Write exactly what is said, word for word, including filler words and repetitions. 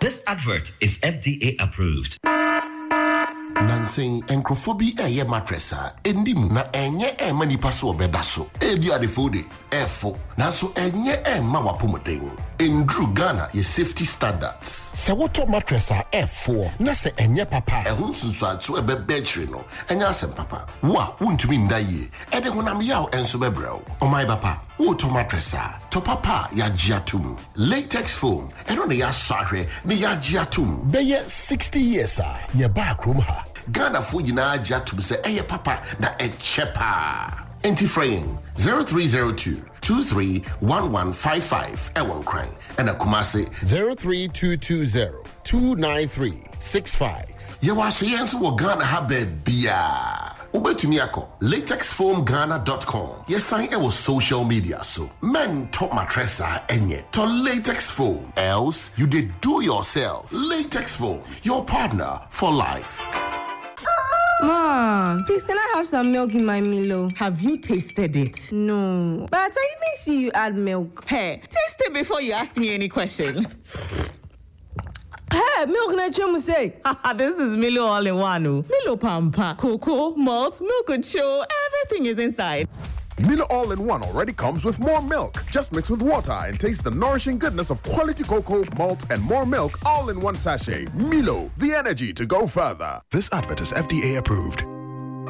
This advert is F D A approved. Nansing encrophobia eye matressa endim na enye e manipa so obeda so ebi adefode efo nanso enye e ma wapomoden endru Ghana ye safety standards se woto matressa efo na se enye papa ehun sunsu ato ebe betri no enya asem papa wa wuntumi ndaye ede honam yaw enso bebrɛw omai papa woto matressa to papa ya giatum latex foam eno ne ya sahwe ne ya giatum beye sixty years a ye ba krom ha Ghana for yina jatum se eye papa na echepa. Enti fraying zero three zero two two three one one five five Ewon Crane and a Kumasi zero three two two zero two nine three six five. Yawaso yensu wo Ghana habe bia. Ubetumi akọ latex foam ghana dot com. Yes, sign e was social media so. Men top matressa enye to latex foam. Else you did do yourself. Latex foam, your partner for life. Mom, please can I have some milk in my Milo? Have you tasted it? No, but I didn't see you add milk. Hey, taste it before you ask me any question. Hey, milk na chum say. This is Milo all in one. Milo Pampa, cocoa, malt, milk and show, everything is inside. Milo All-in-One already comes with more milk. Just mix with water and taste the nourishing goodness of quality cocoa, malt, and more milk all in one sachet. Milo, the energy to go further. This advert is F D A approved.